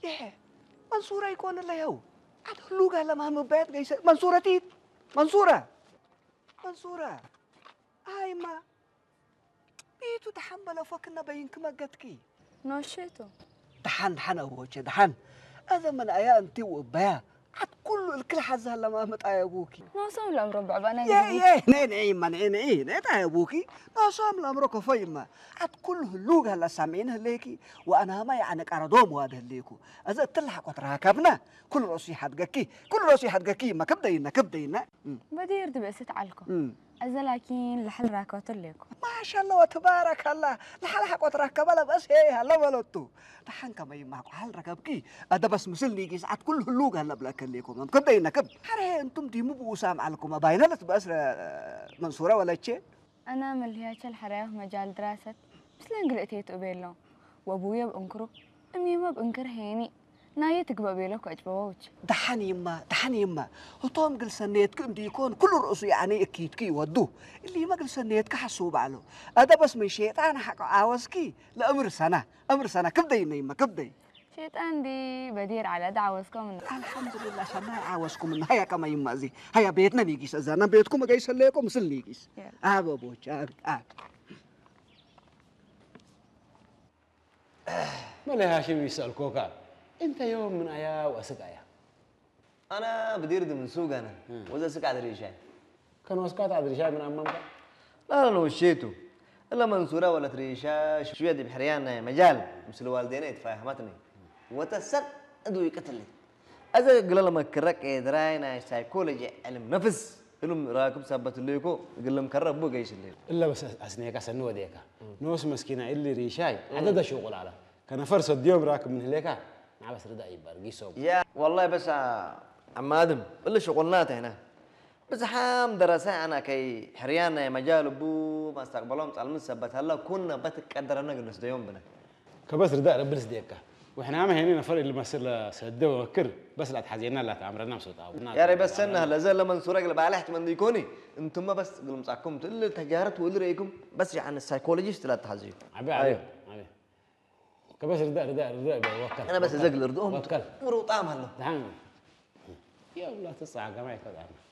إيه منصورة يكون الله يهو عاد لوجا لما هم بيت جيس منصورة تيت منصورة هاي ما بيتو تحمل فكنا بينك ما قدكي نوشيتو دحن هو دحن هذا من أيا أنت وبيا عاد الكل حزها لما متى أبوكي ما صام الأمر بعبانا يا نين ما نين نتا أبوكي ما صام الأمر كفايما عاد كله اللوجا اللي سامعينها ليكي وأنا ما يعني أردوم وهذا ليكو إذا تلحق وتركبنا كل راسي حدقكي ما كبدينا بدير دبست علكم أزا لكن لحل راكوت لكم ما شاء الله وتبارك الله لحق وتركبنا بس هي هلا بلوتو دحين كما يماكو حل ركبكي هذا بس مسلني جيس عاد كله اللوجا اللي بلاك ليكم كبدينا هره أنتم دي مو بوسام عليكم باينة لا تبقى منصورة ولا شيء أنا ملهياش الحرية في مجال دراسة بس لين قلقتيت قبيله وأبويا بأنكره أمي ما بأنكر هيني نايتك بقبيلك وأجبوش دحين يما هطوم قل سنيتك أمدي يكون كل رؤوس يعني أكيد كي ودوه اللي ما قل سنيتك حسوب عليه هذا بس من شيطان حق عاوزكي لأمر سنة كبدينا يما كبدي شيطان دي بدير على دعوسكم الحمد لله شنا عاوزكم من هيا كما يما زي هيا بيتنا نيجيس أزانا بيتكم جايس ليكم مثل نيجيس بوش ما لها شيء يسأل كوكا أنت يوم من أيا وأسق أيا أنا بدير من سوق أنا وإذا سق على الريشان كان وسقات على الرجال من أمامك لا وشيتو إلا منصورة ولا تريشة شوية دي بحريان مجال مثل والدينا يتفاهمتني وتسد أدو يقتلني أذا قال لما كرك إدراينا سايكولوجي علم نفس علم راكب سبت الليكو قال لهم كرب بو جيش الليل إلا بس أسنيك أسنو ديكا نوس مسكينة اللي ريشاي عدد شغل على كان فرصة اليوم راكب من هليكا مع بس ردا يبرقي صوب يا والله بس عم آدم ولا شغلنات هنا بس حام دراسة أنا كي حريانا مجال بو ما استقبلهم تعلم سبت هلا كنا بتقدرنا جلس ديوم بنا كبس ردا ربلس ديكا وإحنا عم هنا نفر اللي مسلا سدوا وكر بس لا تحزينا لا تعمرنا بصوت يا ري بس إنها لازال لما نصورك اللي بعلحت من ديكوني أنتم ما بس قلم صاحكم تقول تجارة وقول رأيكم بس يعني السايكولوجيست لا تحزين عبي كبس ردا وكر أنا بس زقل ردهم وكر وروطام هلا دحين يا الله تصعق معي كذا